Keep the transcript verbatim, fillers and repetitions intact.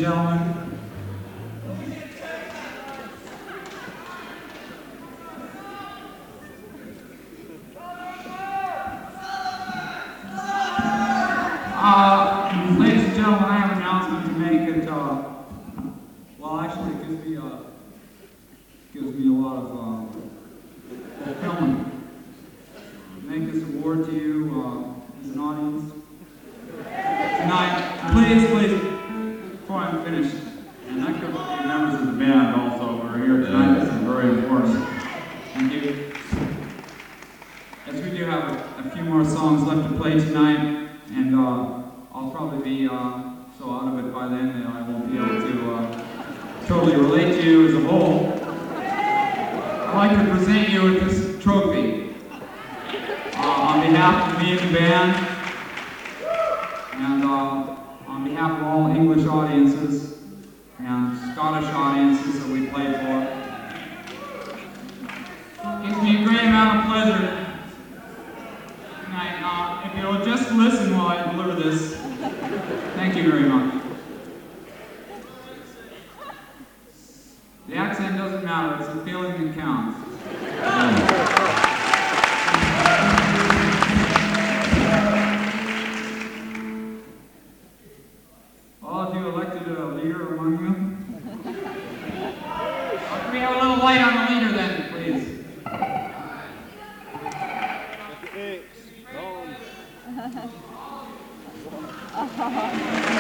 gentlemen. Uh, ladies and gentlemen, I have an announcement to make. It, uh, well, actually, it gives me, uh, gives me a lot of uh, fulfillment. Make this award to you uh, as an audience tonight. Please, please, before I'm finished, and that could be members of the band also who are here tonight. This is very important. Thank you. As we do have a, a few more songs left to play tonight, and uh, I'll probably be uh, so out of it by then that I won't be able to uh, totally relate to you as a whole. I'd like to present you with this trophy uh, on behalf of me and the band, and uh, on behalf of all English audiences and Scottish audiences that we play for. It gives me a great amount of pleasure tonight. Uh, if you'll just listen while I deliver this, thank you very much. The accent doesn't matter, it's the feeling that counts. All of you elected a leader among you? Can we have a little light on the leader then, please? Thanks.